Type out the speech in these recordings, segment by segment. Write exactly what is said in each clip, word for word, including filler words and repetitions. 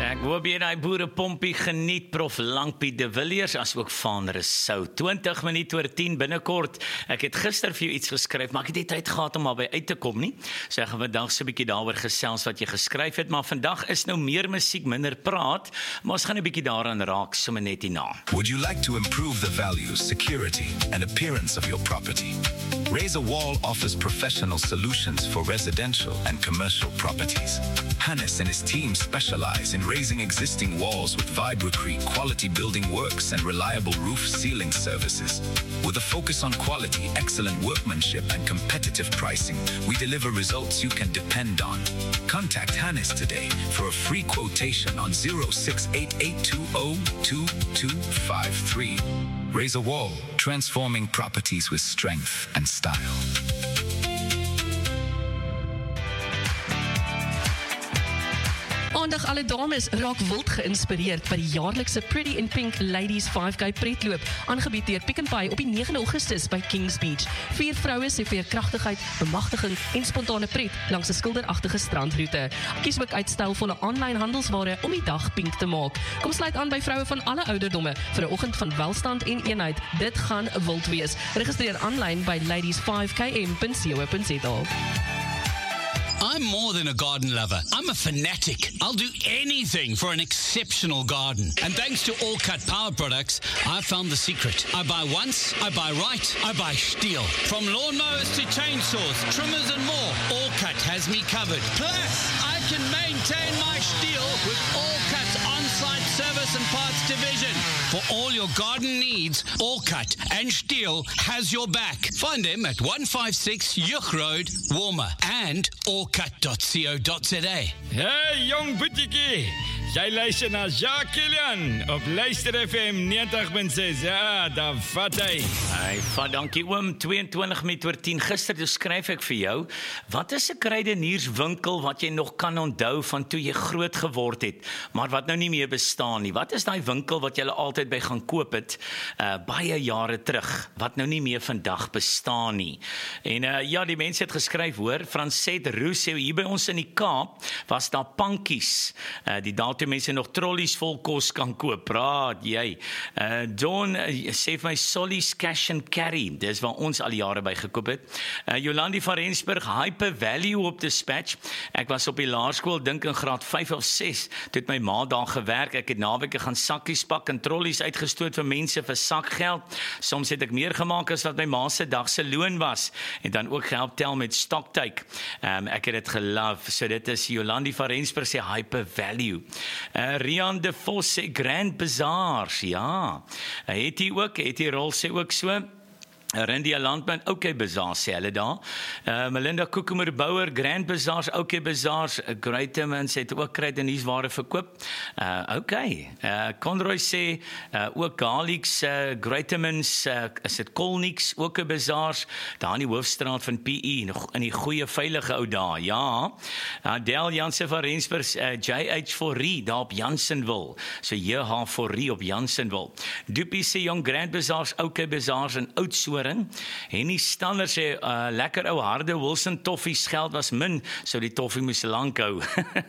Ek hoop jy die boerepompie geniet, Prof Langpie de Villiers, as ook van Rousseau. twintig minute oor tien binnekort. Ek het gister vir jou iets geskryf, maar ek het nie tyd gehad om daarby uit te kom nie. So ek gaan vandag so 'n bietjie daaroor gesels wat jy geskryf het, maar vandag is nou meer musiek, minder praat, maar ons gaan 'n bietjie daaraan raak, sommer net hierna. Would you like to improve the value, security, and appearance of your property? Razor Wall offers professional solutions for residential and commercial properties. Hannes and his team specialize in raising existing walls with Vibrecrete quality building works and reliable roof sealing services. With a focus on quality, excellent workmanship, and competitive pricing, we deliver results you can depend on. Contact Hannes today for a free quotation on zero six eight eight two zero two two five three. Razor Wall, transforming properties with strength and style. Aandag alle dames raak wild geïnspireerd by die jaarlikse Pretty in Pink Ladies five K pretloop, aangebied deur Pick n Pay op die negende Augustus by Kings Beach. Vier vroue se veerkragtigheid, bemagtiging en spontane pret langs 'n skilderagtige strandroete. Kies ook uit stylvolle aanlyn handelsware om die dag pink te maak. Kom sluit aan by vroue van alle ouderdomme vir 'n oggend van welstand en eenheid. Dit gaan wild wees. Registreer aanlyn by ladies five k m dot co dot z a. I'm more than a garden lover. I'm a fanatic. I'll do anything for an exceptional garden. And thanks to All Cut Power products, I found the secret. I buy once, I buy right, I buy Stihl. From lawnmowers to chainsaws, trimmers and more, All Cut has me covered. Plus, I can maintain my Stihl with All Cut's on-site service and parts division. For all your garden needs, All Cut and Stihl has your back. Find them at one five six Yuch Road, Warmer, and all cut dot co dot z a. Hey jong boetiekie, jy luister na Jacques Kilian op Luister F M ninety punt ses. Ja, daar vat hy. Hey, vat dankie oom, tweeëntwintig minute oor tien. Gister dus skryf ek vir jou, wat is 'n kruidenierswinkel wat jy nog kan onthou van toe jy groot geword het, maar wat nou nie meer bestaan nie? Wat is daai winkel wat jy altyd by gaan koop het, uh, baie jare terug, wat nou nie meer vandag bestaan nie? En uh, ja, die mense het geskryf, hoor, Francet Roos sê, hier by ons in die Kaap, was daar pankies, uh, die daar toe mense nog trollies vol kos kan koop, praat jy. Uh, Dawn uh, sê vir my, Solly's Cash and Carry, dis waar ons al jare by gekoop het. Uh, Jolandi van Rensburg, Hyper Value op Dispatch. Ek was op die laerskool, dink in graad vyf of ses, toe het my ma daar gewerk, ek het naweke gaan sakkies pak en trollies uitgestoot vir mense vir sakgeld. Soms het ek meer gemaak as wat my ma se dag se loon was, en dan ook gehelp tel met stoktyk. Um, ek het dit gelove, so dit is Jolandi van Rensburg sê Hyper Value. Uh, Rian de Vos sê Grand Bazaars, ja. Uh, het hy ook, het hy rol sê ook so. Rindia Landman, OK Bazaar sê hulle daar. Uh, Melinda Koekemer Bouwer, Grand Bazaars, OK Bazaars, uh, Greatemans het ook kruideniersware verkoop. Uh, OK. Uh, Conroy sê uh, ook Galix, uh, Greatemans, uh, is dit Kolniks, OK Bazaars, daar in die hoofstraat van P E, in die goeie veilige ou daar, ja. Uh, Del Jansen van Rensburg, uh, J H Forrie, daar op Jansenwil, so J H Forrie op Jansenwil. Doopie sê jong Grand Bazaars, OK Bazaars in Oudtshoorn. Henny Stander sê, uh, lekker ou harde Wilson toffies, geld was min, so die toffie moes lang hou.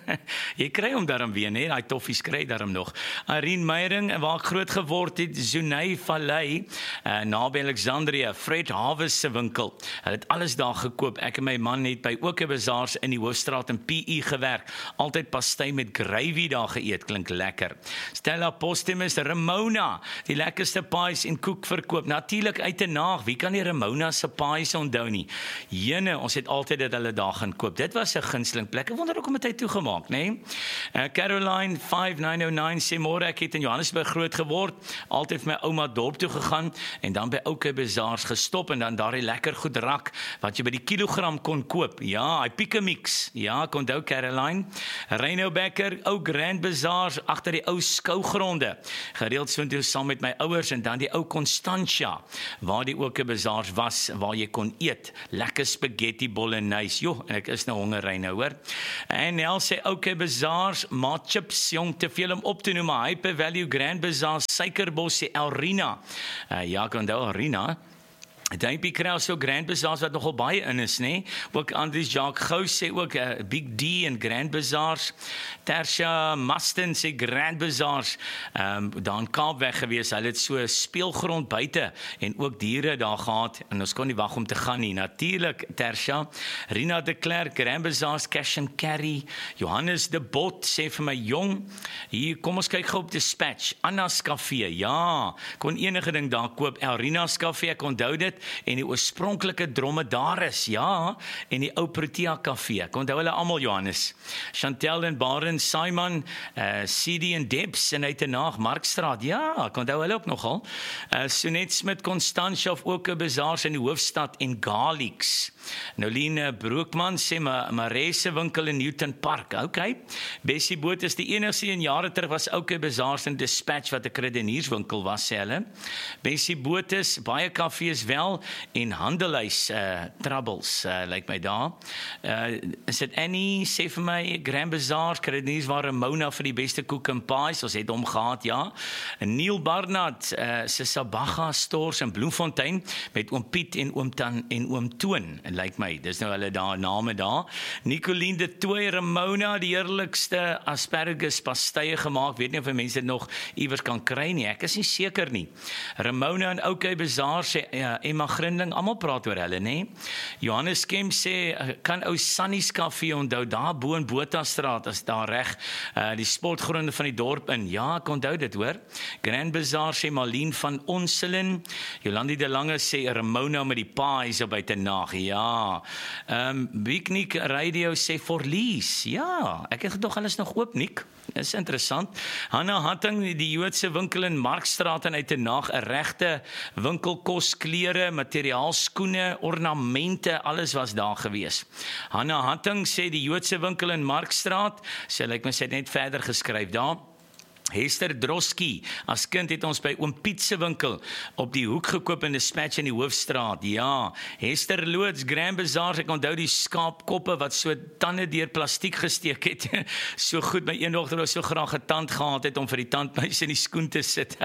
Jy kry hom daarom weer, nee, die toffies kry daarom nog. Irene Meiring, waar ek groot geword het, Zunay Vallei, uh, naby Alexandria, Fred Havers se winkel. Hulle het alles daar gekoop. Ek en my man het by ook 'n bazaars in die Hoofstraat in P E gewerk. Altyd pastei met gravy daar geëet, klink lekker. Stella Postumus, Ramona, die lekkerste pies en koek verkoop. Natuurlik uit 'n naag. Wie kan die Ramona se pies onthou nie? Jene, ons het altyd dit hulle daar gaan koop. Dit was 'n gunsteling plek. Ek wonder ook om het hy toegemaak, né? Nee? Uh, Caroline vyf nine zero nine sê môre ek het in Johannesburg groot geword, altyd vir my ouma dorp toe gegaan en dan by OK Bazaars gestop en dan daar die lekker goed rak wat jy by die kilogram kon koop. Ja, hy Pick n Mix. Ja, ek onthou Caroline. Reino Becker, ou Grand Bazaars agter die ou skougronde. Gereeld soontoe saam met my ouers en dan die ou Constantia, waar die ook 'n bazaars was, waar jy kon eet, lekker spaghetti bolognese, joh, en ek is nou honger nou, hoor. En Nel sê, OK Bazaars, maar chips, jong, te veel om op te noem, maar Hyper Value, Grand Bazaar, Suikerbos, sê Elrina, uh, ja, ek onthou Elrina, Duimpie Kraus so Grand Bazaars wat nogal baie in is, nê? Ook Andries Jacques Gous sê ook uh, Big D en Grand Bazaars. Tersia Maston sê Grand Bazaars. Ehm um, daar in Kaapweg gewees. Hulle het so speelgrond buite en ook diere daar gehad en ons kon nie wag om te gaan nie. Natuurlik Tersia. Rina de Klerk, Grand Bazaars, Cash and Carry. Johannes de Bot sê vir my jong, hier kom ons kyk gou op Dispatch. Anna's Café. Ja, kon enige ding daar koop. Elrina's Café, ek onthou dit. En die oorspronklike dromedaris, ja, en die ou Protea Café. Ek onthou hulle almal, Johannes. Chantel en Baren, Simon, uh, C D en Debs en uit 'n naag Markstraat. Ja, ek onthou hulle ook nogal. Uh, Sonet Smit, Constantia of ook 'n bazaars in die hoofstad en Galix. Noline Broekman sê my Marese winkel in Newton Park. Okay. Bessie Boot is die enigste een jare terug was ook 'n bazaars in Dispatch wat 'n kredenierswinkel was, sê hulle. Bessie Boot is baie kafees wel en handelhuis uh, troubles, uh, lyk like my daar. Uh, is dit Annie, sê vir my, Grand Bazaars, kredenieers waar Ramona vir die beste koek en pies, ons het hom gehad, ja. Neil Barnard, uh, sy Sabaga stores in Bloemfontein, met oom Piet en oom Tan en oom Toon, en lyk like my, dis nou hulle daar, name daar. Nicoline de Tooi, Ramona, die heerlikste asparagus pastye gemaak, weet nie of die mense dit nog iewers kan kry nie, ek is nie seker nie. Ramona en OK Bazaar sê, uh, Emma Grinding, almal praat oor hulle, nê? Johannes Kemp sê, kan ou Sunny's Café onthou, daar bo in Botastraat, as daar reg, uh, die sportgronde van die dorp in. Ja, ek onthou dit, hoor. Grand Bazaar sê Malien van Onselin. Jolandi de Lange sê Ramona met die pies op buite nag. Ja. Um, Biknik Radio sê Forlies. Ja, ek het gedog alles nog oop, Nick. Is interessant. Hanna Hatting, die Joodse winkel in Markstraat en uit 'n nag 'n regte winkel kos, klere, materiaal, skoene, ornamente, alles was daar gewees. Hanna Hatting sê die Joodse winkel in Markstraat, sê lyk my sy het net verder geskryf daar. Hester Drosky, as kind het ons by oom Piet se winkel op die hoek gekoop in Dispatch in die Hoofstraat. Ja, Hester Loods, Grand Bazaar, ek onthou die skaapkoppe wat so tande deur plastiek gesteek het. So goed, my een dogter wou so graag 'n tand gehad het om vir die tandmeis in die skoen te sit.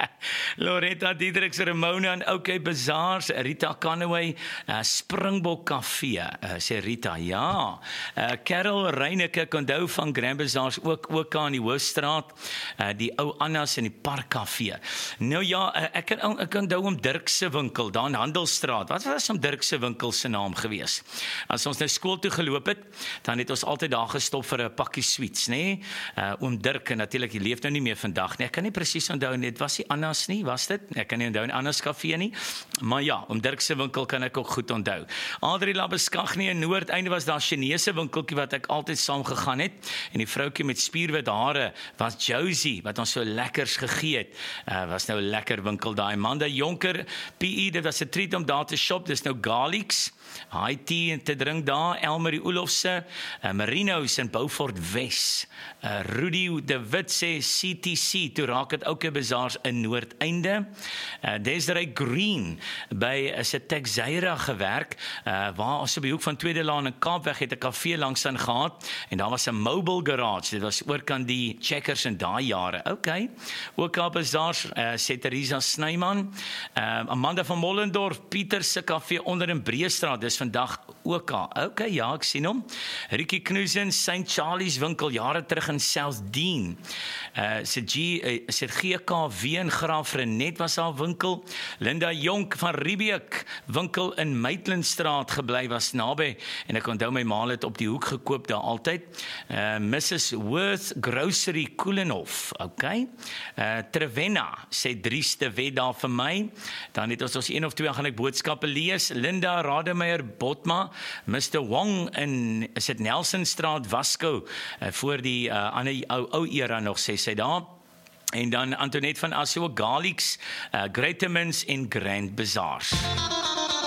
Loretta Diedriks, Ramona en OK Bazaars, Rita Canaway, uh, Springbok Café, uh, sê Rita, ja. Uh, Carol Reineke, ek onthou van Grand Bazaars, ook ook aan die Hoofstraat. Uh, die ou Anna's in die Parkcafé. Nou ja, uh, ek kan ek onthou om Dirk se winkel daar in Handelstraat. Wat was om Dirk se winkel se naam gewees? As ons nou skool toe geloop het, dan het ons altyd daar gestop vir 'n pakkie sweets, nê? Nee? Uh, oom Dirk, en natuurlik, hy leef nou nie meer vandag nie. Ek kan nie presies onthou nie, dit was die Anna's nie, was dit? Ek kan nie onthou in Anna's Café nie. Maar ja, om Dirk se winkel kan ek ook goed onthou. Adri Labeskagnie in Noordeinde was daar 'n Chinese winkeltjie wat ek altyd saam gegaan het, en die vroutjie met spierwit hare was Josie, wat ons so lekkers gegee het, uh, was nou 'n lekker winkel daai. Amanda Jonker, P E, dit was 'n treat om daar te shop, dis nou Galix, high tea te drink daar, Elmarie Olofse, uh, Marino's in Beaufort Wes, uh, Rudy de Wit sê C T C, toe raak het ook 'n bazaars in Noordeinde, uh, Desiree Green, by is 'n Texeira gewerk, uh, waar ons op die hoek van Tweede Laan in Kaapweg het 'n kafee langs aan gehad, en daar was 'n mobile garage, dit was oorkant die Checkers in daai jare, okay. Ook op bazaars, uh, sê Teresa Snyman, uh, Amanda van Mollendorf, Pieter se kafee onder in Breestraat, dis vandag ook al, okay, ja, ek sien hom. Ricky Knuisen, Saint Charlie's winkel, jare terug in South Dean, uh, sê G, uh, sê G K W in Graaf Renet was haar winkel, Linda Jonk van Riebeek, winkel in Maitlandstraat gebly, was naby, en ek onthou my ma het op die hoek gekoop daar altyd, uh, Missus Worth Grocery Koelenhof, okay, uh, Trevenna, sê Dries de Wet daar vir my, dan het ons ons een of twee gaan ek boodskappe lees, Linda Rademeier Botma, Mister Wong in, is dit Nelsonstraat, Wasco, uh, voor die uh, ander ou, ou era nog, sê sy daar, en dan Antoinette van Assio, Galix, uh, Greatermans en Grand Bazaars.